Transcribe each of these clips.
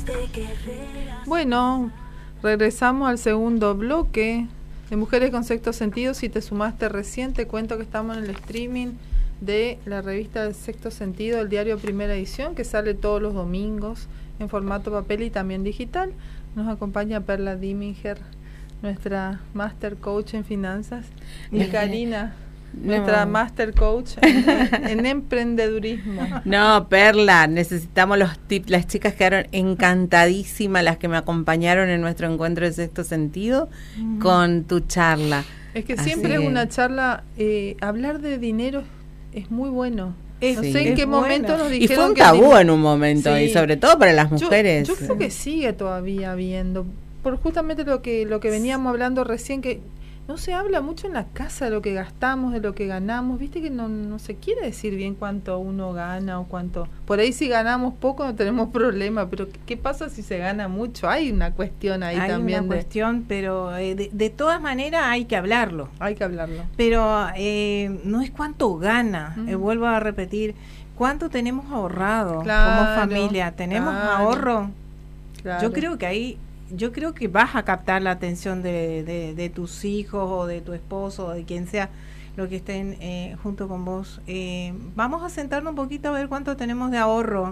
Bueno, regresamos al segundo bloque de Mujeres con Sexto Sentido. Si te sumaste recién, te cuento que estamos en el streaming de la revista del Sexto Sentido, el diario Primera Edición, que sale todos los domingos en formato papel y también digital. Nos acompaña Perla Diminger, nuestra Master Coach en finanzas, y Karina, nuestra Master Coach en emprendedurismo. No, Perla, necesitamos los tips. Las chicas quedaron encantadísimas, las que me acompañaron en nuestro encuentro de Sexto Sentido, con tu charla. Es que siempre es una charla, hablar de dinero es muy bueno. No sé en qué momento nos dijeron. Y fue un tabú en un momento, y sobre todo para las mujeres. Yo creo que sigue todavía habiendo, por justamente lo que veníamos hablando recién, que no se habla mucho en la casa de lo que gastamos, de lo que ganamos. Viste que no se quiere decir bien cuánto uno gana o cuánto. Por ahí si ganamos poco no tenemos problema, pero ¿qué pasa si se gana mucho? Hay una cuestión ahí también. Hay una cuestión, pero de todas maneras hay que hablarlo. Hay que hablarlo. Pero no es cuánto gana, vuelvo a repetir, cuánto tenemos ahorrado como familia. ¿Tenemos ahorro? Claro. Yo creo que vas a captar la atención de tus hijos o de tu esposo o de quien sea lo que estén junto con vos. Vamos a sentarnos un poquito a ver cuánto tenemos de ahorro.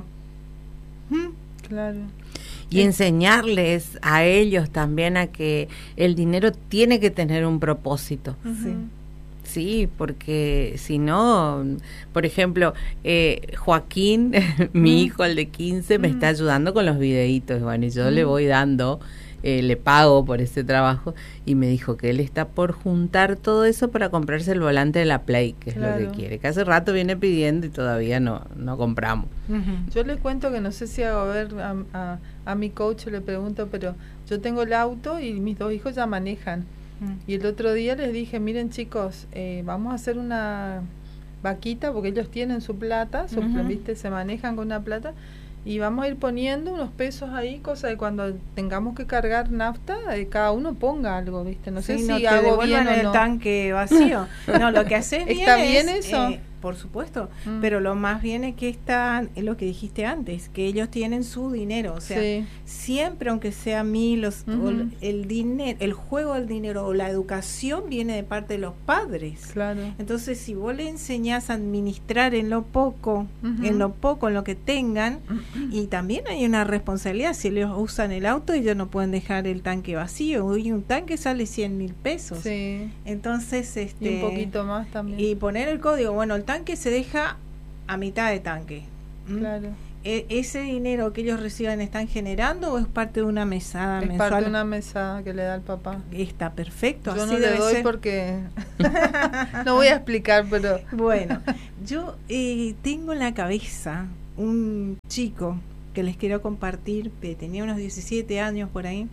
Claro. Y enseñarles a ellos también a que el dinero tiene que tener un propósito. Sí, porque si no, por ejemplo, Joaquín, mi hijo, el de 15, me está ayudando con los videitos, bueno, y yo le voy dando, le pago por ese trabajo, y me dijo que él está por juntar todo eso para comprarse el volante de la Play, que es lo que quiere, que hace rato viene pidiendo y todavía no compramos. Yo le cuento que no sé si hago ver a mi coach, le pregunto, pero yo tengo el auto y mis dos hijos ya manejan. Y el otro día les dije, miren chicos, vamos a hacer una vaquita, porque ellos tienen su plata, ¿viste? Se manejan con una plata, y vamos a ir poniendo unos pesos ahí, cosa de cuando tengamos que cargar nafta, cada uno ponga algo, ¿viste? No sé si hago bien o no. El tanque vacío. No, lo que haces bien ¿Está bien eso? Por supuesto, pero lo más bien es que es lo que dijiste antes, que ellos tienen su dinero, o sea, siempre, aunque sea 1000, el dinero, el juego del dinero o la educación viene de parte de los padres. Claro. Entonces, si vos le enseñás a administrar en lo poco, en lo que tengan, y también hay una responsabilidad, si ellos usan el auto, ellos no pueden dejar el tanque vacío, y un tanque sale 100.000 pesos. Sí. Entonces, y un poquito más también. Y poner el código, bueno, el tanque se deja a mitad de tanque. Claro. ¿Ese dinero que ellos reciban están generando o es parte de una mesada mensual? Es parte de una mesada que le da el papá. Está perfecto. Yo así no le doy ser. Porque no voy a explicar, pero bueno, yo tengo en la cabeza un chico que les quiero compartir, que tenía unos 17 años por ahí,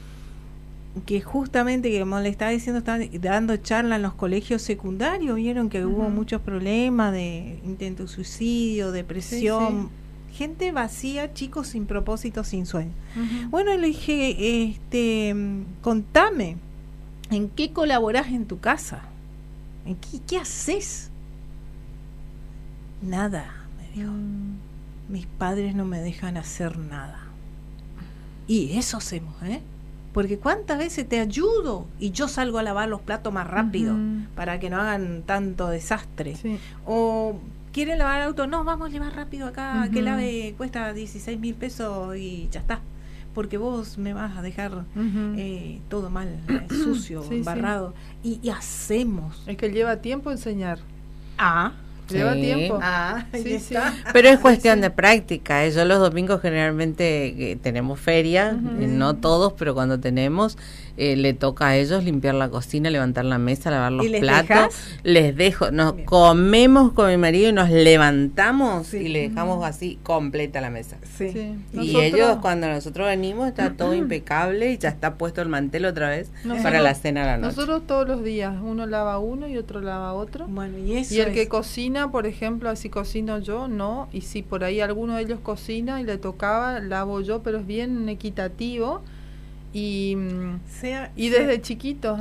que justamente, que como le estaba diciendo, estaban dando charla en los colegios secundarios, vieron que hubo muchos problemas de intento de suicidio, depresión, gente vacía, chicos sin propósito, sin sueño. Bueno, le dije, contame, ¿en qué colaborás en tu casa? ¿En qué haces? Nada, me dijo. Mis padres no me dejan hacer nada. Y eso hacemos, porque cuántas veces te ayudo y yo salgo a lavar los platos más rápido para que no hagan tanto desastre. O quieren lavar el auto, no, vamos a llevar rápido acá, que lave cuesta 16.000 pesos y ya está, porque vos me vas a dejar todo mal, sucio, embarrado. Y hacemos. Es que lleva tiempo enseñar. Lleva tiempo. Pero es cuestión de práctica. Yo los domingos generalmente tenemos feria, no todos, pero cuando tenemos, le toca a ellos limpiar la cocina, levantar la mesa, lavar los platos. Les dejo, nos comemos con mi marido y nos levantamos y le dejamos así completa la mesa. Y ellos, cuando nosotros venimos, está todo impecable y ya está puesto el mantel otra vez para la cena a la noche. Nosotros todos los días, uno lava uno y otro lava otro. Bueno, y el que cocina, por ejemplo, así cocino yo, no, y si por ahí alguno de ellos cocina y le tocaba, lavo yo, pero es bien equitativo. Y desde chiquitos,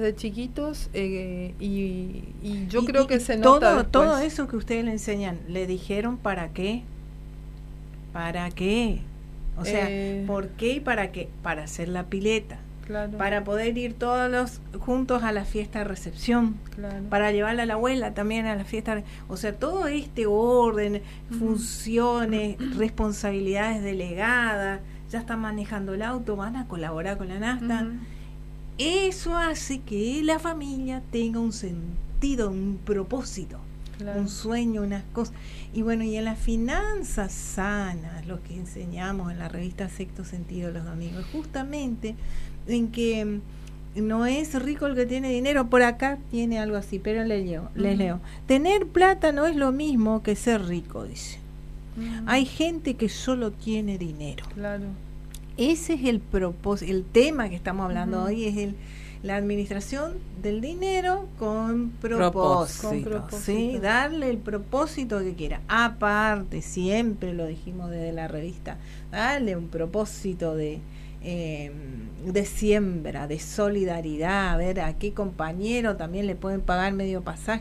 y yo creo que se nota todo eso que ustedes le enseñan, ¿le dijeron para qué? ¿Para qué? O sea, ¿por qué y para qué? Para hacer la pileta. Claro. Para poder ir todos juntos a la fiesta de recepción, claro. Para llevarle a la abuela también a la fiesta, o sea, todo este orden, funciones, responsabilidades delegadas, ya están manejando el auto, van a colaborar con la nafta. Eso hace que la familia tenga un sentido, un propósito, claro. Un sueño, unas cosas. Y bueno, y en las finanzas sanas, lo que enseñamos en la revista Sexto Sentido los domingos, justamente en que no es rico el que tiene dinero, por acá tiene algo así, pero les leo. Tener plata no es lo mismo que ser rico, dice. Hay gente que solo tiene dinero. Claro. Ese es el propósito, el tema que estamos hablando hoy es la administración del dinero con propósito. ¿Sí? Darle el propósito que quiera. Aparte, siempre lo dijimos desde la revista, darle un propósito de siembra, de solidaridad, a ver a qué compañero también le pueden pagar medio pasaje,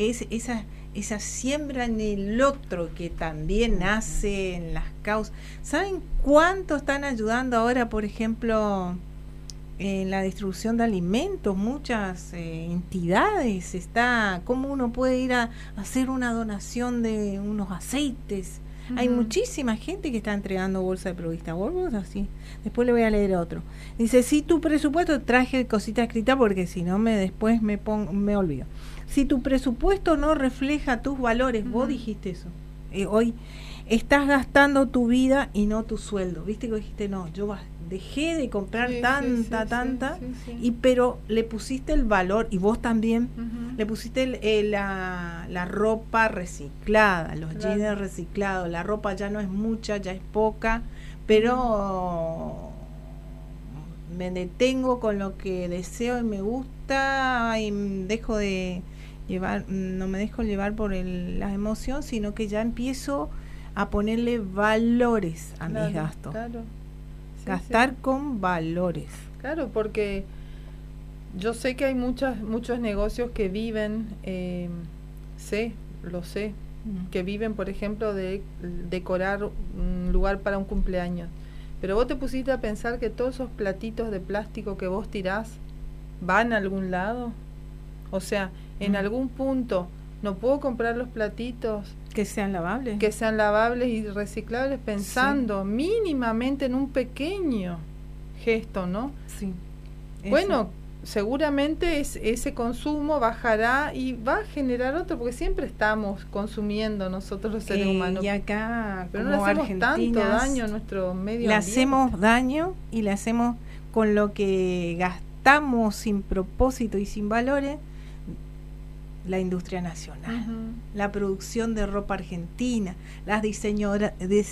esa siembra en el otro que también nace en las causas. ¿Saben cuánto están ayudando ahora, por ejemplo, en la distribución de alimentos? Muchas entidades, cómo uno puede ir a hacer una donación de unos aceites. Hay muchísima gente que está entregando bolsa de provista, así. Después le voy a leer otro. Dice, si tu presupuesto, traje cosita escrita porque si no después me olvido. Si tu presupuesto no refleja tus valores, vos dijiste eso. Hoy estás gastando tu vida y no tu sueldo. ¿Viste que dijiste? No, yo dejé de comprar tanta, pero le pusiste el valor, y vos también le pusiste la ropa reciclada, los jeans reciclados, la ropa ya no es mucha, ya es poca, pero me detengo con lo que deseo y me gusta y dejo de llevar, no me dejo llevar por la emoción, sino que ya empiezo a ponerle valores a mis gastos. Claro. Gastar con valores. Claro, porque yo sé que hay muchos negocios que viven, lo sé, que viven, por ejemplo, de decorar un lugar para un cumpleaños. Pero vos te pusiste a pensar que todos esos platitos de plástico que vos tirás van a algún lado. O sea, en algún punto no puedo comprar los platitos que sean lavables y reciclables, pensando mínimamente en un pequeño gesto, ¿no? Sí. Bueno, seguramente ese consumo bajará y va a generar otro, porque siempre estamos consumiendo nosotros los seres humanos. Y acá, pero no le hacemos tanto daño a nuestro medio ambiente. Le hacemos daño y le hacemos con lo que gastamos sin propósito y sin valores. La industria nacional, la producción de ropa argentina, las diseñadoras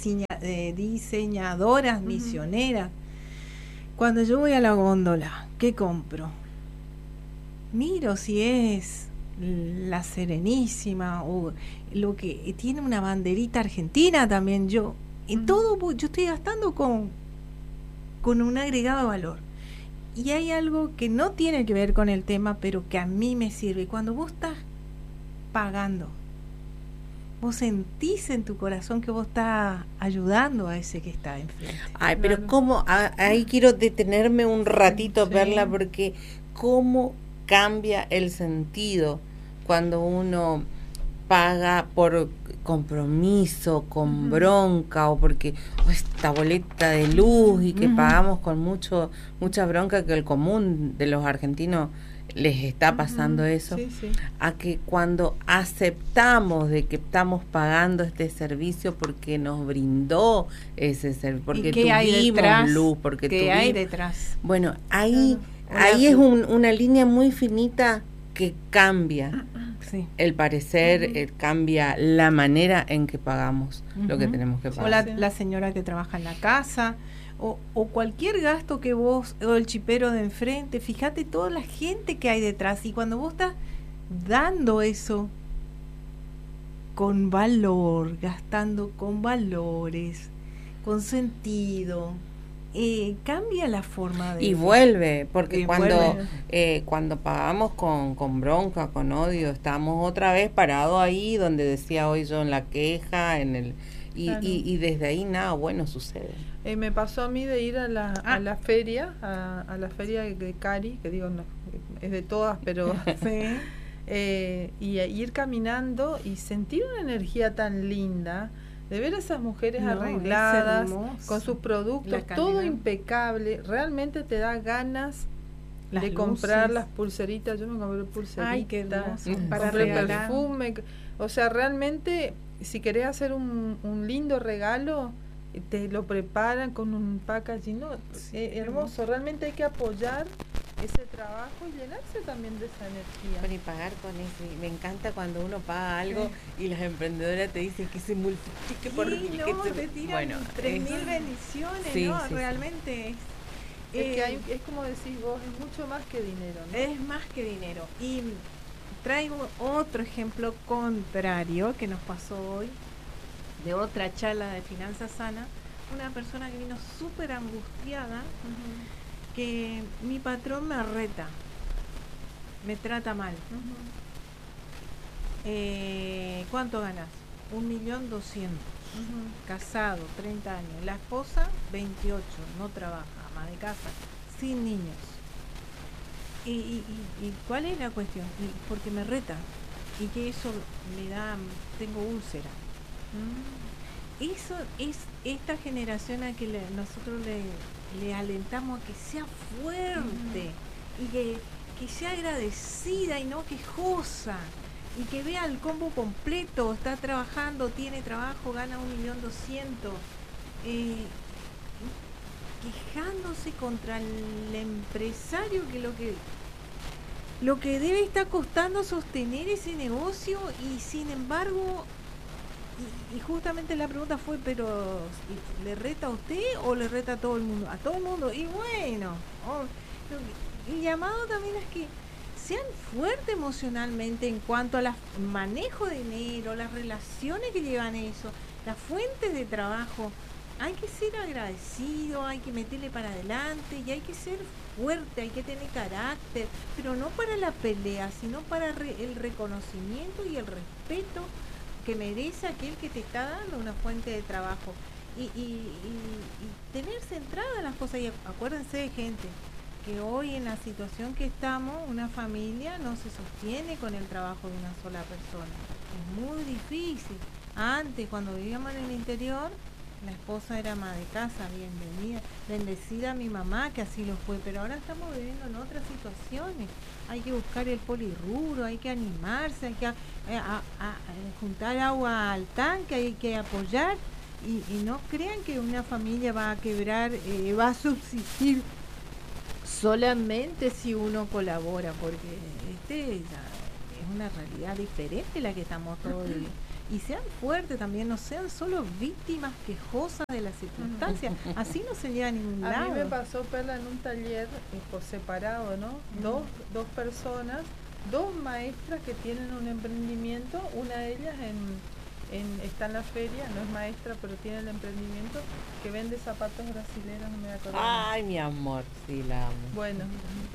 misioneras. Cuando yo voy a la góndola, ¿qué compro? Miro si es la Serenísima o lo que tiene una banderita argentina también. En todo yo estoy gastando con un agregado de valor. Y hay algo que no tiene que ver con el tema, pero que a mí me sirve. Cuando vos estás pagando, vos sentís en tu corazón que vos estás ayudando a ese que está enfrente. Ay, pero cómo, ahí quiero detenerme un ratito, Perla, porque cómo cambia el sentido cuando uno paga por compromiso, con bronca, o porque esta boleta de luz y que pagamos con mucha bronca, que el común de los argentinos les está pasando eso, a que cuando aceptamos de que estamos pagando este servicio porque nos brindó ese servicio, porque tuvimos luz, porque tuvimos... hay detrás? Bueno, ahí es una línea muy finita que cambia el parecer, cambia la manera en que pagamos lo que tenemos que pagar. O la señora que trabaja en la casa, o cualquier gasto que vos, o el chipero de enfrente, fíjate toda la gente que hay detrás, y cuando vos estás dando eso con valor, gastando con valores, con sentido, cambia la forma de... Y vuelve, porque cuando pagamos con bronca, con odio, estamos otra vez parados ahí donde decía hoy yo, en la queja, en y desde ahí nada bueno sucede. Me pasó a mí de ir a la feria, a la feria de Cari, que digo, no, es de todas, pero Sí. y ir caminando y sentir una energía tan linda, de ver a esas mujeres No, arregladas, es hermoso. con sus productos, La todo calidad. impecable, realmente te da ganas Las de comprar luces. las pulseritas. Yo me compré pulseritas, Ay, qué hermoso. Para compré regalar. perfume, o sea, realmente si querés hacer un lindo regalo, te lo preparan con un packaging, ¿no? Sí, Hermoso, realmente hay que apoyar ese trabajo y llenarse también de esa energía. Bueno, y pagar con eso. Y me encanta cuando uno paga algo y las emprendedoras te dicen que se multiplique por Sí, mil. no, que te tiran bueno, 3.000 bendiciones, Sí, ¿no? sí, sí. Realmente es... Es que es como decís vos, es mucho más que dinero, ¿no? Es más que dinero. Y traigo otro ejemplo contrario que nos pasó hoy, de otra charla de Finanzas Sana. Una persona que vino súper angustiada, que mi patrón me reta, me trata mal. ¿Cuánto ganas? 1.200.000. Casado, 30 años. La esposa, 28, no trabaja, ama de casa, sin niños. ¿Y cuál es la cuestión? Porque me reta y que eso me da, tengo úlcera. Eso es esta generación a que nosotros le alentamos a que sea fuerte y que sea agradecida y no quejosa. Y que vea el combo completo, está trabajando, tiene trabajo, gana 1.200.000, quejándose contra el empresario que lo que debe estar costando sostener ese negocio, y sin embargo, y justamente la pregunta fue, pero ¿le reta a usted o le reta a todo el mundo? A todo el mundo. Y bueno, el llamado también es que sean fuertes emocionalmente en cuanto al manejo de dinero, las relaciones que llevan eso, las fuentes de trabajo. Hay que ser agradecido, hay que meterle para adelante y hay que ser fuerte, hay que tener carácter, pero no para la pelea, sino para el reconocimiento y el respeto que merece aquel que te está dando una fuente de trabajo. Y tener centradas las cosas. Y acuérdense, gente, que hoy en la situación que estamos, una familia no se sostiene con el trabajo de una sola persona. Es muy difícil. Antes, cuando vivíamos en el interior, la esposa era ama de casa, bendecida mi mamá, que así lo fue, pero ahora estamos viviendo en otras situaciones. Hay que buscar el polirrubro, hay que animarse, hay que juntar agua al tanque, hay que apoyar, y no crean que una familia va a quebrar, va a subsistir solamente si uno colabora, porque es una realidad diferente la que estamos todos viviendo. Y sean fuertes también, no sean solo víctimas quejosas de las circunstancias. Así no se llega a ningún lado. A mí me pasó, Perla, en un taller por separado, ¿no? Dos personas, dos maestras que tienen un emprendimiento. Una de ellas está en la feria, no es maestra, pero tiene el emprendimiento que vende zapatos brasileños, no me voy a acordar. Ay, mi amor, sí, la amo. Bueno,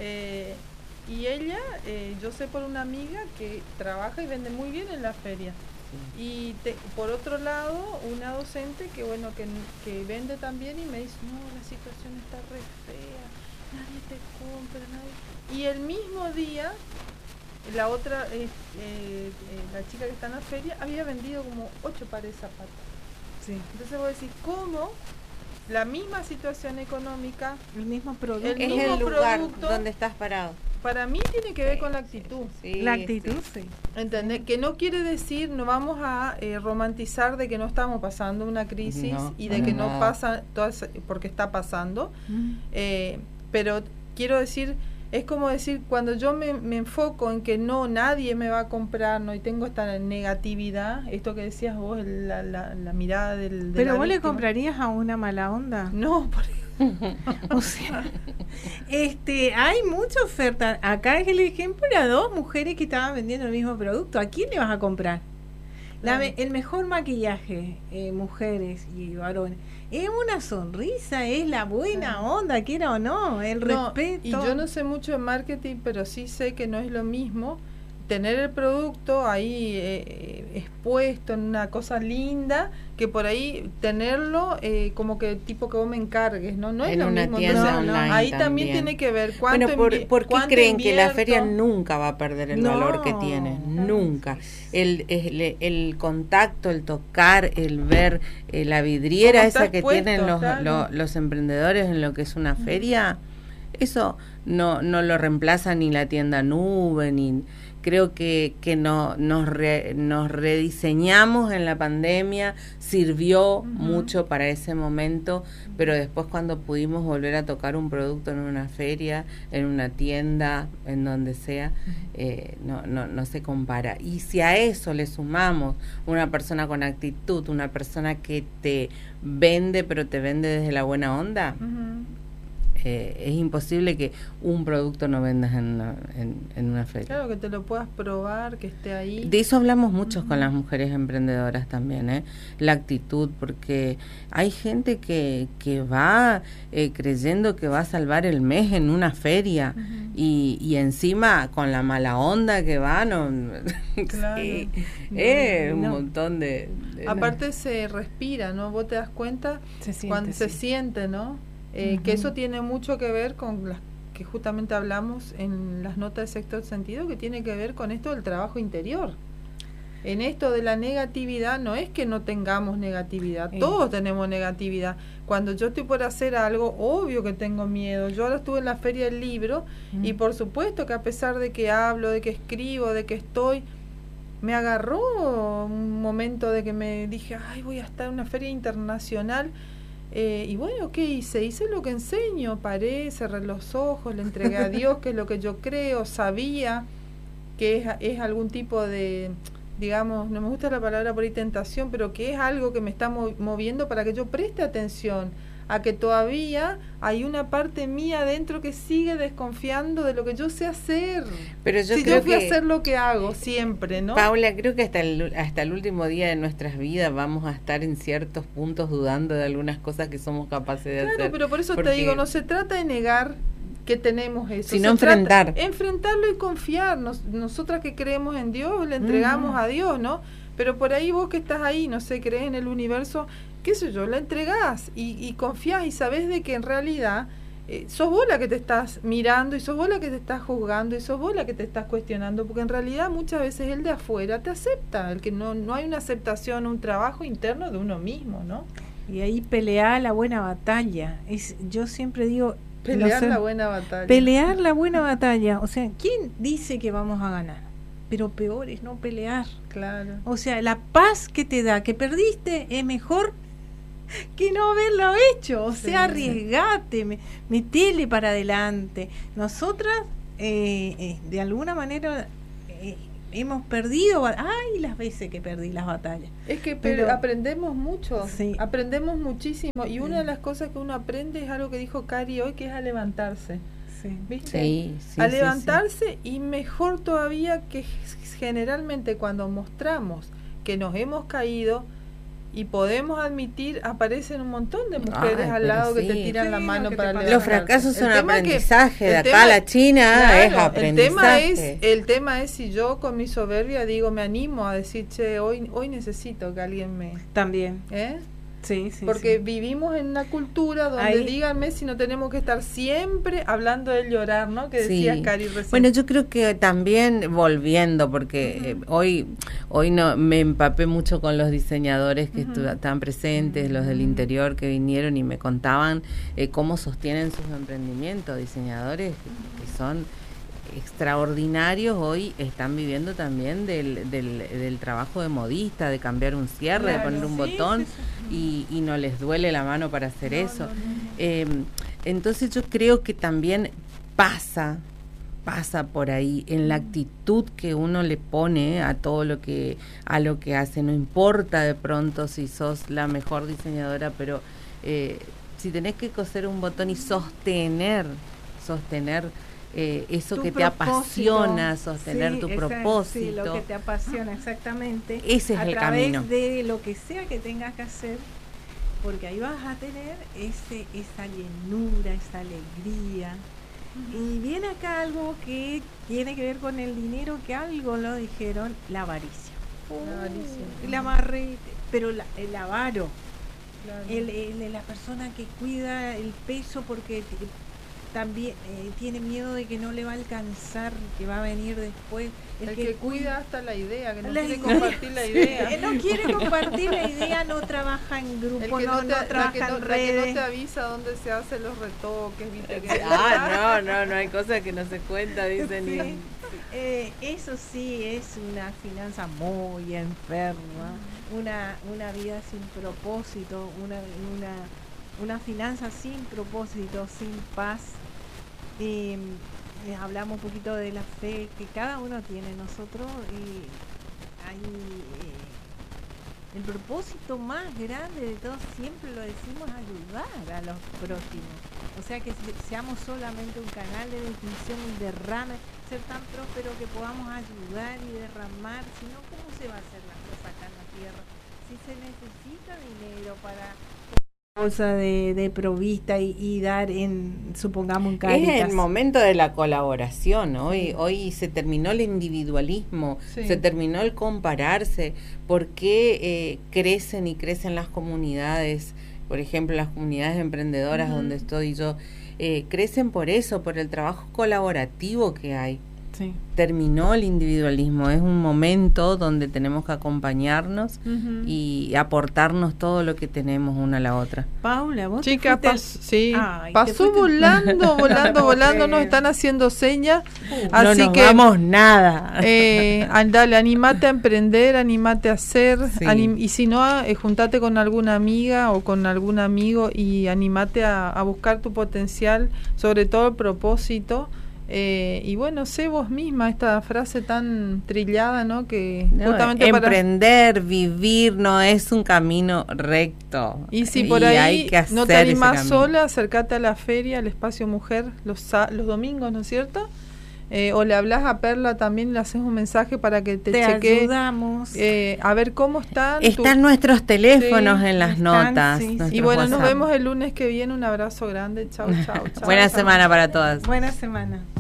y ella, yo sé por una amiga que trabaja y vende muy bien en la feria. Sí. Y por otro lado, una docente que bueno que vende también y me dice, no, la situación está re fea, nadie te compra, nadie. Y el mismo día, la otra, la chica que está en la feria, había vendido como 8 pares de zapatos. Sí. Entonces vos decís, ¿cómo? La misma situación económica, el mismo producto, es el lugar donde estás parado. Para mí tiene que ver con la actitud. Sí, la actitud, sí. ¿Entendés? Sí. Que no quiere decir, no vamos a romantizar de que no estamos pasando una crisis y de que no pasa, porque está pasando. Pero quiero decir, es como decir, cuando yo me enfoco en que nadie me va a comprar, y tengo esta negatividad, esto que decías vos, la mirada del... ¿Pero vos le comprarías a una mala onda? No, o sea, hay mucha oferta. Acá es el ejemplo, era 2 mujeres que estaban vendiendo el mismo producto. ¿A quién le vas a comprar? El mejor maquillaje, mujeres y varones, es una sonrisa, es la buena onda, quiera o no, el respeto. Y yo no sé mucho de marketing, pero sí sé que no es lo mismo tener el producto ahí expuesto en una cosa linda, que por ahí tenerlo como que tipo que vos me encargues, ¿no? No es en lo una mismo. tienda Entonces, online ahí también tiene que ver cuánto. Bueno, ¿por qué creen que la feria nunca va a perder el valor que tiene? Nunca. El contacto, el tocar, el ver la vidriera esa que tienen los emprendedores en lo que es una feria, eso no lo reemplaza ni la tienda nube, ni... Creo que nos rediseñamos en la pandemia, sirvió mucho para ese momento, pero después cuando pudimos volver a tocar un producto en una feria, en una tienda, en donde sea, no se compara. Y si a eso le sumamos una persona con actitud, una persona que te vende, pero te vende desde la buena onda, es imposible que un producto no vendas en una feria. Claro, que te lo puedas probar, que esté ahí. De eso hablamos mucho con las mujeres emprendedoras también, la actitud, porque hay gente que va creyendo que va a salvar el mes en una feria y encima con la mala onda que va, claro. Sí, un montón de aparte se respira, ¿no? Vos te das cuenta cuando se siente, ¿no? Que eso tiene mucho que ver con las que justamente hablamos en las notas de sexto sentido, que tiene que ver con esto del trabajo interior. En esto de la negatividad, no es que no tengamos negatividad, todos tenemos negatividad. Cuando yo estoy por hacer algo, obvio que tengo miedo. Yo ahora estuve en la Feria del Libro y por supuesto que a pesar de que hablo, de que escribo, de que estoy, me agarró un momento de que me dije, ay, voy a estar en una feria internacional. Y bueno, ¿qué hice? Hice lo que enseño, paré, cerré los ojos, le entregué a Dios, que es lo que yo creo, sabía que es algún tipo de, digamos, no me gusta la palabra por ahí tentación, pero que es algo que me está moviendo para que yo preste atención a que todavía hay una parte mía adentro que sigue desconfiando de lo que yo sé hacer. Pero yo creo fui a hacer lo que hago siempre, ¿no? Paula, creo que hasta el último día de nuestras vidas vamos a estar en ciertos puntos dudando de algunas cosas que somos capaces de hacer. Claro, pero por eso te digo, no se trata de negar que tenemos eso, sino enfrentarlo y confiar. Nosotras que creemos en Dios, le entregamos a Dios, ¿no? Pero por ahí vos que estás ahí, no sé, crees en el universo, qué sé yo, la entregás y confías y sabés de que en realidad sos vos la que te estás mirando y sos vos la que te estás juzgando y sos vos la que te estás cuestionando, porque en realidad muchas veces el de afuera te acepta, el que no hay una aceptación, un trabajo interno de uno mismo, ¿no? Y ahí pelear la buena batalla. Yo siempre digo... Pelear la buena batalla. Pelear la buena batalla. O sea, ¿quién dice que vamos a ganar? Pero peor es no pelear. Claro. O sea, la paz que te da, que perdiste, es mejor que no haberlo hecho. O sea, arriesgate, metele para adelante. Nosotras, de alguna manera, hemos perdido, las veces que perdí las batallas. Es que aprendemos mucho, aprendemos muchísimo. Y una de las cosas que uno aprende es algo que dijo Cari hoy, que es a levantarse. ¿Viste? A levantarse y mejor todavía que generalmente cuando mostramos que nos hemos caído y podemos admitir, aparecen un montón de mujeres al lado que te tiran la mano para levantarte. Los fracasos son aprendizaje, de acá a la China es aprendizaje. El tema es si yo con mi soberbia digo, me animo a decir, che, hoy necesito que alguien me... También. Porque vivimos en una cultura donde, díganme si no tenemos que estar siempre hablando de llorar, ¿no? Que decías, Cari, recién. Bueno, yo creo que también volviendo, porque hoy no me empapé mucho con los diseñadores que estaban presentes, los del interior que vinieron y me contaban cómo sostienen sus emprendimientos, diseñadores que son extraordinarios, hoy están viviendo también del trabajo de modista, de cambiar un cierre, de poner un botón y no les duele la mano para hacer eso. Entonces yo creo que también pasa por ahí en la actitud que uno le pone a todo lo que hace. No importa de pronto si sos la mejor diseñadora, pero si tenés que coser un botón y sostener eso que te apasiona, sostener tu propósito. Lo que te apasiona, exactamente. Ese es el camino. A través de lo que sea que tengas que hacer, porque ahí vas a tener esa llenura, esa alegría, Y viene acá algo que tiene que ver con el dinero, que algo lo dijeron, la avaricia. La amarre, pero el avaro, claro. La persona que cuida el peso porque también tiene miedo de que no le va a alcanzar, que va a venir después. El que cuida hasta la idea, que no quiere compartir la idea. No quiere compartir la idea, no trabaja en grupo, no trabaja en redes. La que no te avisa dónde se hacen los retoques, ¿viste? No hay cosas que no se cuenta, dicen. Sí. Eso sí es una finanza muy enferma, una vida sin propósito, una finanza sin propósito, sin paz. Hablamos un poquito de la fe que cada uno tiene. Nosotros hay el propósito más grande de todos, siempre lo decimos, ayudar a los próximos. O sea, que seamos solamente un canal de difusión y derrame, ser tan próspero que podamos ayudar y derramar. Si no, ¿cómo se va a hacer las cosas acá en la tierra? Si se necesita dinero para bolsa de provista y dar supongamos, en Cáritas. Es el momento de la colaboración. Hoy se terminó el individualismo, se terminó el compararse. ¿Por qué crecen y crecen las comunidades? Por ejemplo, las comunidades emprendedoras donde estoy yo, crecen por eso, por el trabajo colaborativo que hay. Sí. Terminó el individualismo, es un momento donde tenemos que acompañarnos y aportarnos todo lo que tenemos una a la otra. Paula, vos chica, pasó volando, nos están haciendo señas, así no que vamos nada. Dale, animate a emprender, animate a hacer, y si no, juntate con alguna amiga o con algún amigo y animate a buscar tu potencial, sobre todo el propósito. Y bueno, sé vos misma, esta frase tan trillada, ¿no? Que justamente emprender, vivir no es un camino recto. Y si por ahí no te animás sola, acércate a la feria, al Espacio Mujer, los domingos, ¿no es cierto? O le hablas a Perla también, le haces un mensaje para que te chequee. Ayudamos. A ver cómo están. Están nuestros teléfonos en las notas. Y bueno, WhatsApp. Nos vemos el lunes que viene. Un abrazo grande. Chau. Buena semana para todas. Buena semana.